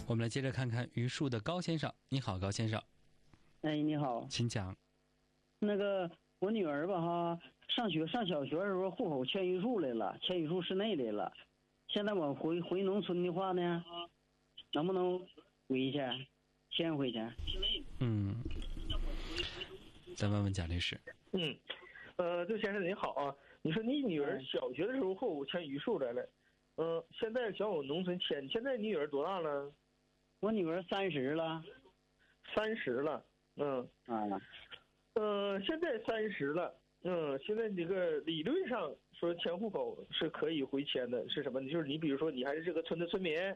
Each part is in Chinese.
我们来接着看看榆树的高先生。你好，高先生。 哎，你好， 请讲。 那个我女儿吧哈，上小学的时候户口迁榆树来了，迁榆树市内来了。现在我回农村的话呢，能不能回去迁回去？ 再问问贾律师。 这先生您好啊，你说你女儿小学的时候户口迁榆树来了，现在想往农村迁，现在你女儿多大了？ 我女儿30了。 30了，现在30了，现在这个理论上说迁户口是可以回迁的，是什么呢？就是你比如说你还是这个村的村民，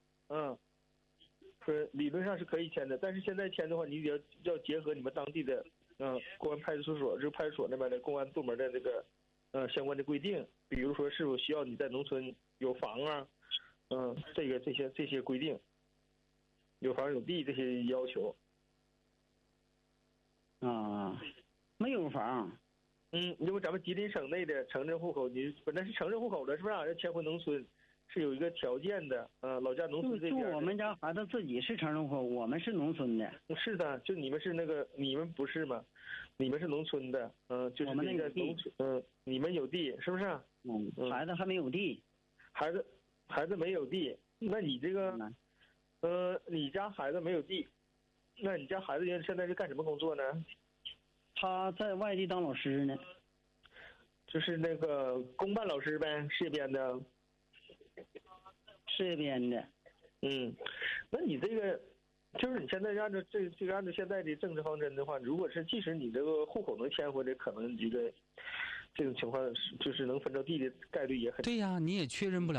说理论上是可以迁的，但是现在迁的话，你要结合你们当地的公安派出所，就是派出所那边的公安部门的这个相关的规定，比如说是否需要你在农村有房啊，这些规定，有房有地这些要求。 没有房。 因为咱们吉林省内的城镇户口，你本来是城镇户口的，是不是要迁回农村？是有一个条件的，老家农村这边。就我们家孩子自己是城镇户口，我们是农村的。 是的，就你们是你们不是吗？你们是农村的，就是我们那个农村，你们有地，是不是？ 孩子还没有地。 孩子没有地，那你这个，你家孩子没有地，那你家孩子现在是干什么工作呢？ 他在外地当老师呢。 就是那个公办老师呗，事业编的。 事业编的。 那你这个就是你现在按照按照现在的政治方针的话，如果是即使你这个户口能迁回来，可能这种情况就是能分着地的概率也很。 对呀，你也确认不了